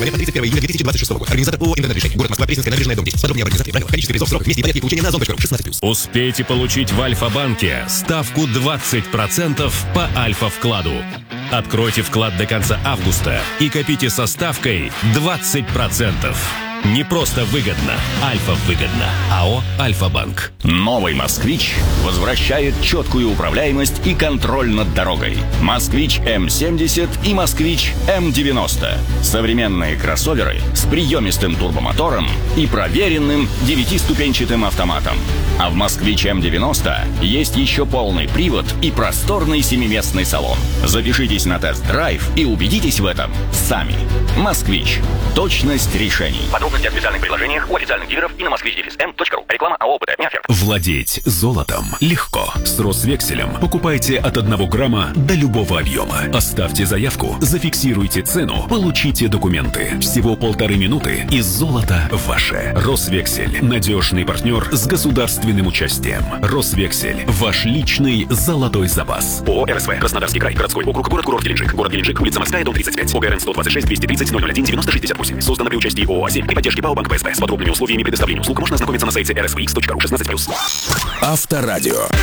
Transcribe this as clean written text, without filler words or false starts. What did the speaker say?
Вариант 31 июля 2026 года. Организатор ООО «Интернет-решение». Город Москва, Пресненская набережная, дом 10. Подробнее об организации, правила, количестве призов, сроках, месте и порядке получения на zon.ru. 16+. Успейте получить в Альфа-банке ставку 20% по Альфа-вкладу. Откройте вклад до конца августа и копите со ставкой 20%. Не просто выгодно, Альфа-выгодно. АО «Альфа-банк». Новый «Москвич» возвращает четкую управляемость и контроль над дорогой. «Москвич М70» и «Москвич М90». Современные кроссоверы с приемистым турбомотором и проверенным 9-ступенчатым автоматом. А в «Москвич М90» есть еще полный привод и просторный 7-местный салон. Запишитесь на тест-драйв и убедитесь в этом сами. «Москвич». Точность решений. Подробности о специальных предложениях у официальных дилеров и на moskvich-m.ru. Реклама АО «БТ». Не оферта. Владеть золотом легко. С Росвекселем покупайте от 1 грамма до любого объема. Оставьте заявку, зафиксируйте цену, получите документы. Всего 1,5 минуты и золото ваше. Росвексель. Надежный партнер с государственным участием. Росвексель. Ваш личный золотой запас. ООО «РСВ». Краснодарский край. Городской округ. Город-курорт Геленджик. Город Геленджик. Улица Морская, дом 35. ОГРН 126 230 001 9068. Создано при участии ООО «Азель» при поддержке ПАО «Банк ПСБ». С подробными условиями предоставления услуг можно ознакомиться на сайте rsvx.ru. 16+. Авторадио.